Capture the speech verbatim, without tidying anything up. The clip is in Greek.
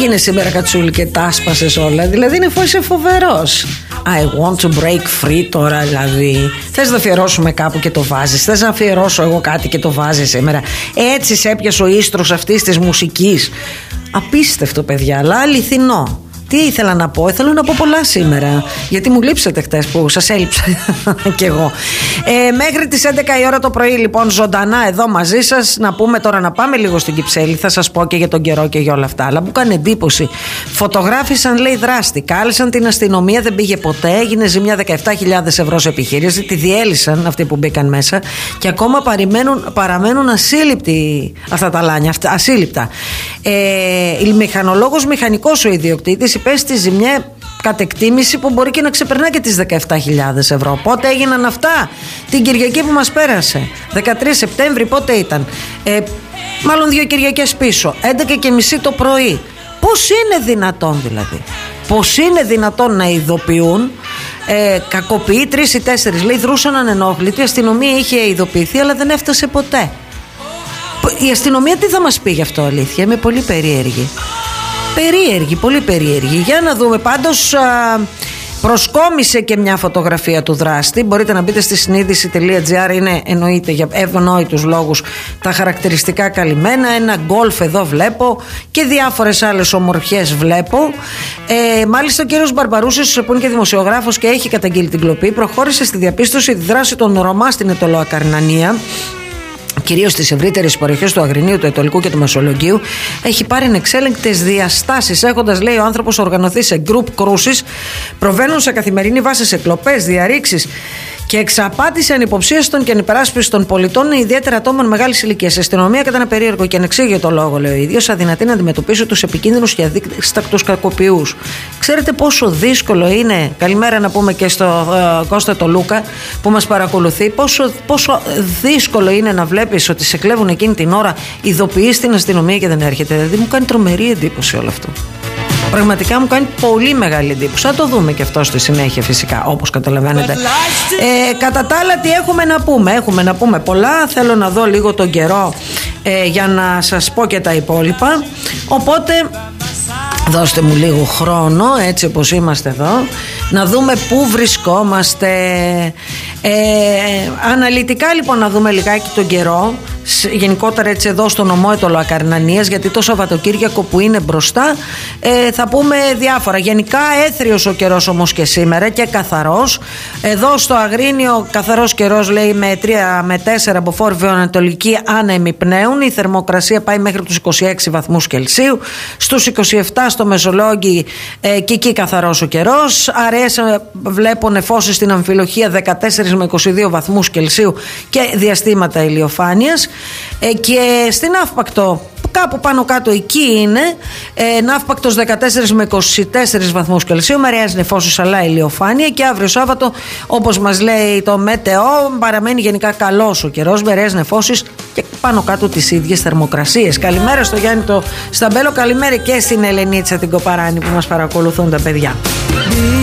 έγινε σήμερα, Κατσούλη, και τα άσπασες όλα? Δηλαδή είναι φω, είσαι φοβερός. I want to break free τώρα, δηλαδή. Θες να αφιερώσουμε κάπου και το βάζεις? Θες να αφιερώσω εγώ κάτι και το βάζεις σήμερα? Έτσι σε έπιασε ο ίστρος αυτής της μουσικής. Απίστευτο, παιδιά, αλλά αληθινό. Τι ήθελα να πω? Ήθελα να πω πολλά σήμερα, γιατί μου λείψατε χτες που σας έλειψα κι εγώ. ε, Μέχρι τις έντεκα η ώρα το πρωί, λοιπόν, ζωντανά εδώ μαζί σας. Να πούμε τώρα, να πάμε λίγο στην Κυψέλη. Θα σας πω και για τον καιρό και για όλα αυτά. Αλλά μου έκανε εντύπωση. Φωτογράφησαν, λέει, δράστη. Κάλεσαν την αστυνομία, δεν πήγε ποτέ. Έγινε ζημιά δεκαεπτά χιλιάδες ευρώ σε επιχείρηση. Τη διέλυσαν αυτοί που μπήκαν μέσα. Και ακόμα παραμένουν, παραμένουν ασύλληπτοι αυτά τα λάνια. Αυτά, ασύλληπτα. Ε, μηχανολόγος μηχανικός ο ιδιοκτήτης υπέστη ζημιά κατ' εκτίμηση που μπορεί και να ξεπερνά και τις δεκαεπτά χιλιάδες ευρώ. Πότε έγιναν αυτά? Την Κυριακή που μας πέρασε, δεκατρείς Σεπτέμβρη. Πότε ήταν? Ε, μάλλον δύο Κυριακές πίσω, έντεκα και μισή το πρωί. Πώς είναι δυνατόν, δηλαδή? Πώς είναι δυνατόν να ειδοποιούν? Ε, κακοποιεί τρεις ή τέσσερις, λέει, δρούσαν ανενόχλητοι. Η αστυνομία είχε ειδοποιηθεί, αλλά δεν έφτασε ποτέ. Η αστυνομία τι θα μας πει γι' αυτό, αλήθεια? Είμαι πολύ περίεργη. Περίεργη, πολύ περίεργη. Για να δούμε. Πάντως α, προσκόμισε και μια φωτογραφία του δράστη. Μπορείτε να μπείτε στη συνείδηση τελεία τζι άρ. Είναι, εννοείται, για ευνόητους λόγους, τα χαρακτηριστικά καλυμμένα. Ένα γκολφ εδώ βλέπω και διάφορες άλλες ομορφιές βλέπω. ε, Μάλιστα ο κύριος Μπαρμπαρούσης, που είναι και δημοσιογράφος και έχει καταγγείλει την κλοπή, προχώρησε στη διαπίστωση τη δράση των Ρωμά στην Αιτωλοακαρνανία, κυρίως στις ευρύτερες περιοχές του Αγρινίου, του Αιτωλικού και του Μεσολογγίου. Έχει πάρει ανεξέλεγκτες διαστάσεις, έχοντας, λέει, ο άνθρωπος οργανωθεί σε group cruises, προβαίνουν σε καθημερινή βάση σε κλοπές, διαρρήξεις και εξαπάτηση ανυποψίαστων και ανυπεράσπιστων πολιτών, ιδιαίτερα ατόμων μεγάλης ηλικίας. Η αστυνομία, κατά ένα περίεργο και ανεξήγητο λόγο, λέει ο ίδιος, αδυνατεί να αντιμετωπίσει τους επικίνδυνους και αδίστακτους κακοποιούς. Ξέρετε πόσο δύσκολο είναι? Καλημέρα να πούμε και στο uh, Κώστα το Λούκα που μας παρακολουθεί. Πόσο, πόσο δύσκολο είναι να βλέπεις ότι σε κλέβουν εκείνη την ώρα, ειδοποιείς την αστυνομία και δεν έρχεται. Δηλαδή μου κάνει τρομερή εντύπωση όλο αυτό. Πραγματικά μου κάνει πολύ μεγάλη εντύπωση. Θα το δούμε και αυτό στη συνέχεια, φυσικά, όπως καταλαβαίνετε. Ε, κατά τα άλλα, τι έχουμε να πούμε? Έχουμε να πούμε πολλά. Θέλω να δω λίγο τον καιρό ε, για να σας πω και τα υπόλοιπα. Οπότε δώστε μου λίγο χρόνο, έτσι όπως είμαστε εδώ, να δούμε πού βρισκόμαστε. ε, Αναλυτικά, λοιπόν, να δούμε λιγάκι τον καιρό. Γενικότερα, έτσι, εδώ στο νομό Αιτωλοακαρνανίας, γιατί το Σαββατοκύριακο που είναι μπροστά, ε, θα πούμε διάφορα. Γενικά έθριος ο καιρός όμως και σήμερα και καθαρός. Εδώ στο Αγρίνιο καθαρός καιρός, λέει, με τρία με τέσσερα από Βόρειο Ανατολική άνεμοι πνέουν. Η θερμοκρασία πάει μέχρι τους είκοσι έξι βαθμούς Κελσίου. Στους είκοσι επτά στο Μεσολόγγι, ε, και εκεί καθαρός ο καιρός. Αραιές βλέπω νεφώσεις στην Αμφιλοχία, δεκατέσσερα με είκοσι δύο βαθμούς Κελσίου και διαστήματα ηλιοφάνειας. Ε, και στην Αύπακτο, κάπου πάνω κάτω εκεί είναι, ε, Ναύπακτος δεκατέσσερα με είκοσι τέσσερα βαθμούς Κελσίου, με αραιές νεφώσεις αλλά ηλιοφάνεια. Και αύριο Σάββατο, όπως μας λέει το Μέτεο, παραμένει γενικά καλός ο καιρός, με αραιές νεφώσεις και πάνω κάτω τις ίδιες θερμοκρασίες. Καλημέρα στο Γιάννη το Σταμπέλο, καλημέρα και στην Ελενίτσα την Κοπαράνη που μας παρακολουθούν τα παιδιά.